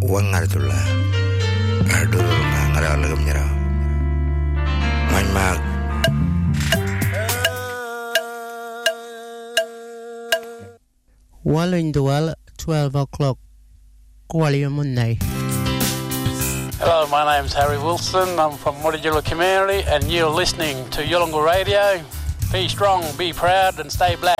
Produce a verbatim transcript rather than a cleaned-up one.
wangartulla adur ngara legam nyara man mag Well in the well, twelve o'clock. Qualia Monday. Hello, my name's Harry Wilson. I'm from Murrayilla Community, and you're listening to Yolngu Radio. Be strong, be proud, and stay black.